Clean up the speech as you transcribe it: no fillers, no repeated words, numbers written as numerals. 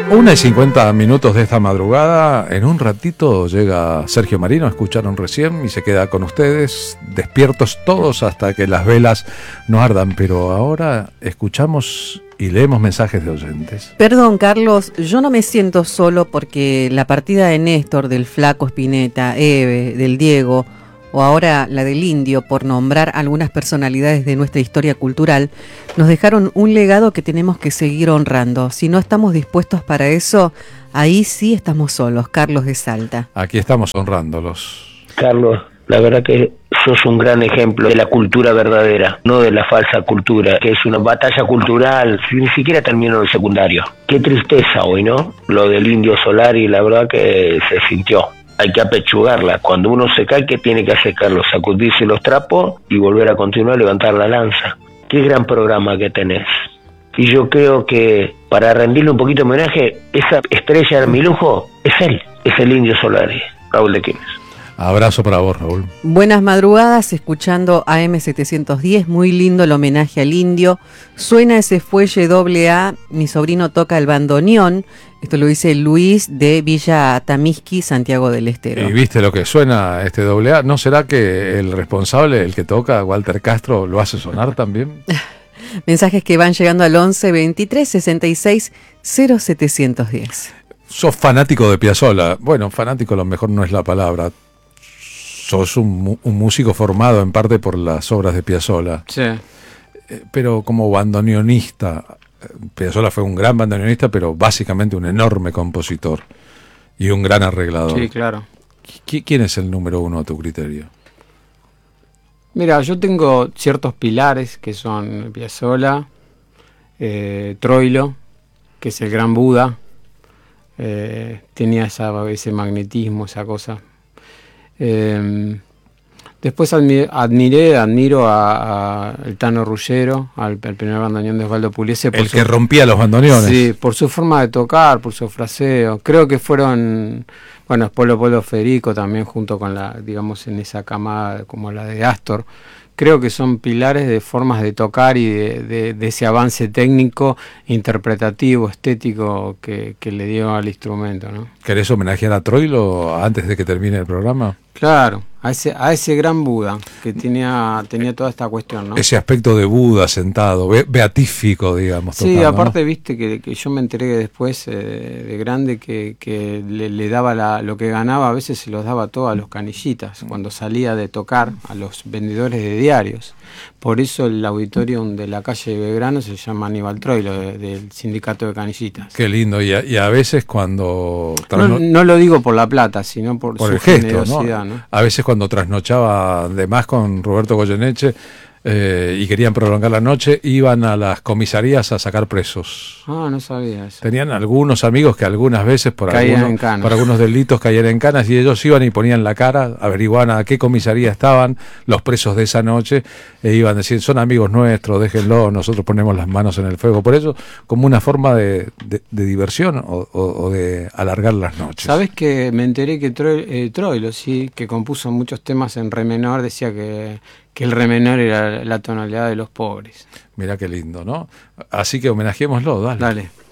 1:50 de esta madrugada. En un ratito llega Sergio Marino, escucharon recién, y se queda con ustedes, despiertos todos hasta que las velas no ardan. Pero ahora escuchamos y leemos mensajes de oyentes. Perdón, Carlos, yo no me siento solo porque la partida de Néstor, del Flaco Spinetta, Eve, del Diego, o ahora la del Indio, por nombrar algunas personalidades de nuestra historia cultural, nos dejaron un legado que tenemos que seguir honrando. Si no estamos dispuestos para eso, ahí sí estamos solos. Carlos de Salta. Aquí estamos honrándolos. Carlos, la verdad que sos un gran ejemplo de la cultura verdadera, no de la falsa cultura, que es una batalla cultural, ni siquiera terminó el secundario. Qué tristeza hoy, ¿no? Lo del Indio Solari, la verdad que se sintió. Hay que apechugarla. Cuando uno se cae, ¿qué tiene que hacer, Carlos? Sacudirse los trapos y volver a continuar a levantar la lanza. Qué gran programa que tenés. Y yo creo que para rendirle un poquito de homenaje, esa estrella de mi lujo es él, es el Indio Solari, Raúl de Quines. Abrazo para vos, Raúl. Buenas madrugadas, escuchando AM710, muy lindo el homenaje al Indio. Suena ese fuelle AA, mi sobrino toca el bandoneón. Esto lo dice Luis de Villa Tamisqui, Santiago del Estero. ¿Y viste lo que suena este AA? ¿No será que el responsable, el que toca, Walter Castro, lo hace sonar también? Mensajes que van llegando al 11 23 66 0710. Sos fanático de Piazzolla. Bueno, fanático a lo mejor no es la palabra. Sos un músico formado en parte por las obras de Piazzolla. Sí. Pero como bandoneonista, Piazzolla fue un gran bandoneonista, pero básicamente un enorme compositor y un gran arreglador. Sí, claro. ¿Quién es el número uno a tu criterio? Mira, yo tengo ciertos pilares que son Piazzolla, Troilo, que es el gran Buda, tenía ese magnetismo, esa cosa. Después admiro a el Tano Ruggiero, al primer bandoneón de Osvaldo Pugliese. El que rompía los bandoneones. Sí, por su forma de tocar, por su fraseo. Creo que fueron, bueno, Polo Federico también, junto con digamos, en esa camada como la de Astor. Creo que son pilares de formas de tocar y de ese avance técnico, interpretativo, estético que le dio al instrumento, ¿no? ¿Querés homenajear a Troilo antes de que termine el programa? Claro, a ese gran Buda que tenía toda esta cuestión, ¿no? Ese aspecto de Buda sentado, beatífico, digamos. Sí, tocando, aparte, ¿no? Viste que yo me enteré después de grande que le daba lo que ganaba, a veces se los daba todo a los canillitas, cuando salía de tocar, a los vendedores de diarios. Por eso el auditorium de la calle de Belgrano se llama Aníbal Troilo, del sindicato de canillitas. Qué lindo, y a veces cuando... No lo digo por la plata, sino por su el gesto, generosidad, ¿no? A veces cuando trasnochaba de más con Roberto Goyeneche y querían prolongar la noche, iban a las comisarías a sacar presos. Ah, no sabía eso. Tenían algunos amigos que algunas veces por algunos delitos caían en canas, y ellos iban y ponían la cara, averiguaban a qué comisaría estaban los presos de esa noche, e iban a decir, son amigos nuestros, déjenlo, nosotros ponemos las manos en el fuego. Por eso, como una forma de diversión o de alargar las noches. ¿Sabés que me enteré que Troilo, sí, que compuso muchos temas en re menor, decía que el re menor era la tonalidad de los pobres? Mirá qué lindo, ¿no? Así que homenajeémoslo, dale. Dale.